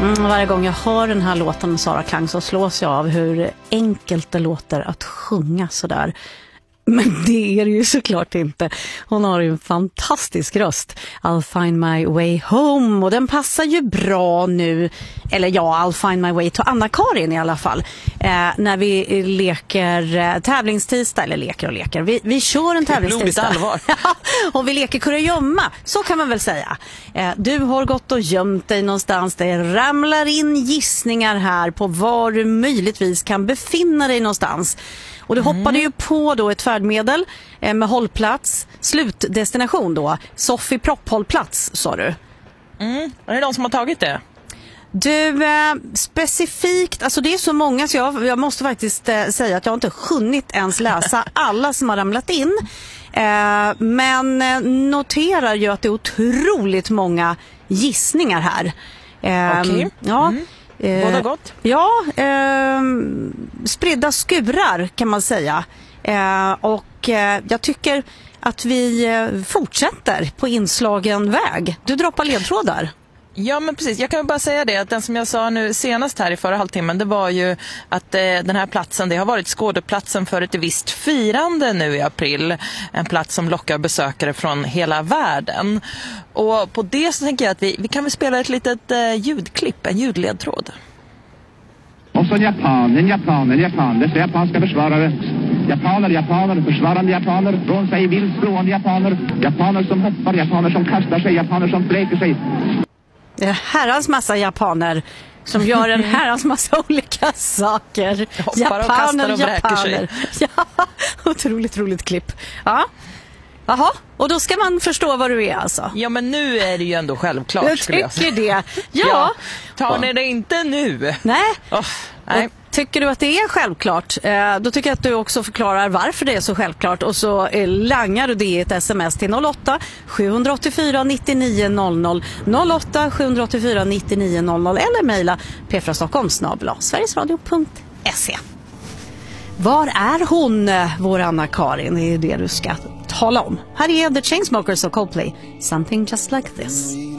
Varje gång jag hör den här låten med Sara Klang så slås jag av hur enkelt det låter att sjunga sådär. Men det är det ju såklart inte. Hon har ju en fantastisk röst. I'll find my way home. Och den passar ju bra nu. Eller ja, I'll find my way to Anna-Karin i alla fall. När vi leker tävlingstisdag. Eller leker och leker. Vi kör en tävlingstisdag. Allvar. Och vi leker kurragömma. Så kan man väl säga. Du har gått och gömt dig någonstans. Det ramlar in gissningar här på var du möjligtvis kan befinna dig någonstans. Och du hoppade ju på då ett färdmedel med hållplats, slutdestination då, Sofie Propphållplats sa du. Är det någon som har tagit det? Du, specifikt, alltså det är så många så jag måste faktiskt säga att jag inte hunnit ens läsa alla som har ramlat in. Men noterar ju att det är otroligt många gissningar här. Okej. Ja. Båda gott? Ja, spridda skurar kan man säga. Och jag tycker att vi fortsätter på inslagen väg. Du droppar ledtrådar. Ja, men precis. Jag kan ju bara säga det att den som jag sa nu senast här i förra halvtimmen, det var ju att den här platsen, det har varit skådeplatsen för ett visst firande nu i april. En plats som lockar besökare från hela världen. Och på det så tänker jag att vi kan väl spela ett litet ljudklipp, en ljudledtråd. Och så Japan, dessa japanska försvarare. Japaner, försvarande japaner, från sig vildslående japaner som hoppar, japaner som kastar sig, japaner som sträcker sig. Det är herrans massa japaner som gör en herrans massa olika saker. Hoppar och kastar och vräker sig. Ja, otroligt roligt klipp. Ja. Jaha, och då ska man förstå vad du är alltså. Ja, men nu är det ju ändå självklart. Jag tycker det. Ja. Tar ni det inte nu? Nej. Nej. Tycker du att det är självklart, då tycker jag att du också förklarar varför det är så självklart. Och så langar du det i ett sms till 08 784 99 00 08 784 99 00 eller mejla pfrastockholm@sverigesradio.se. Var är hon, vår Anna-Karin? Det är det du ska tala om. Här är The Chainsmokers och Coldplay. Something just like this.